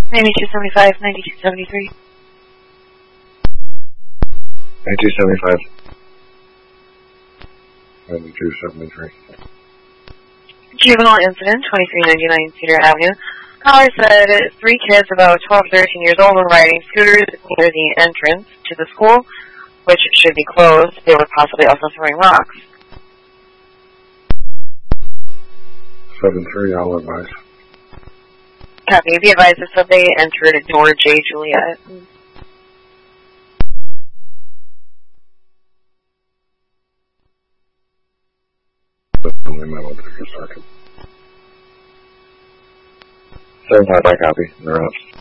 9275, 9273. 9275. 9273. Juvenile incident, 2399 Cedar Avenue. Caller said 3 kids about 12, 13 years old were riding scooters near the entrance to the school, which should be closed. They were possibly also throwing rocks. 73, I'll advise. Copy. Be advised that they entered door J Juliet. Only metal ticker circuit. 75, I copy. They're out.